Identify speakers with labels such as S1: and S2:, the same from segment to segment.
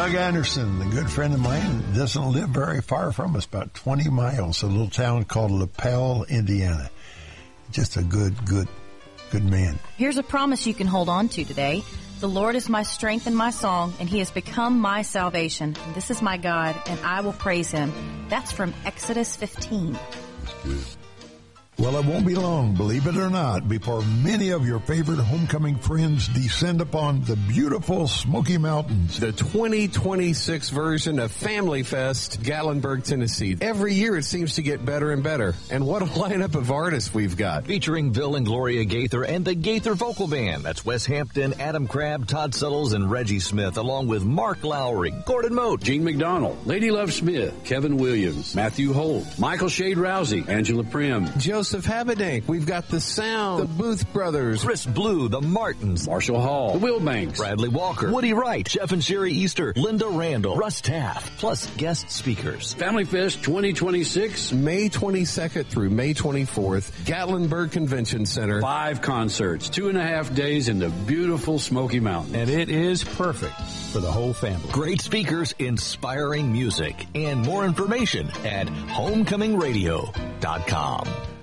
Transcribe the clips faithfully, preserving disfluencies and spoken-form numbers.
S1: Doug Anderson, a good friend of mine, doesn't live very far from us, about twenty miles, a little town called LaPel, Indiana. Just a good, good, good man.
S2: Here's a promise you can hold on to today. The Lord is my strength and my song, and He has become my salvation. And this is my God, and I will praise Him. That's from Exodus fifteen.
S1: That's good. Well, it won't be long, believe it or not, before many of your favorite homecoming friends descend upon the beautiful Smoky Mountains.
S3: The twenty twenty-six version of Family Fest, Gatlinburg, Tennessee. Every year it seems to get better and better. And what a lineup of artists we've got.
S4: Featuring Bill and Gloria Gaither and the Gaither Vocal Band. That's Wes Hampton, Adam Crabb, Todd Suttles, and Reggie Smith, along with Mark Lowry, Gordon Mote,
S5: Gene McDonald, Lady Love Smith, Kevin Williams, Matthew Holt, Michael Shade Rousey, Angela Prim,
S3: Joseph Habedank. We've got the Sound, the Booth Brothers,
S4: Chris Blue, the Martins,
S5: Marshall Hall, the Wilbanks,
S4: Bradley Walker, Woody Wright, Jeff and Sherry Easter, Linda Randall, Russ Taff, plus guest speakers.
S5: Family Fest twenty twenty-six,
S3: May twenty-second through May twenty-fourth, Gatlinburg Convention Center.
S5: Five concerts, two and a half days in the beautiful Smoky Mountains.
S6: And it is perfect for the whole family.
S4: Great speakers, inspiring music, and more information at homecoming radio dot com.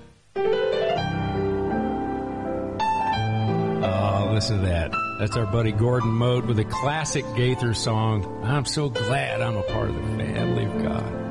S6: Oh, listen to that. That's our buddy Gordon Mote with a classic Gaither song. I'm so glad I'm a part of the family of God.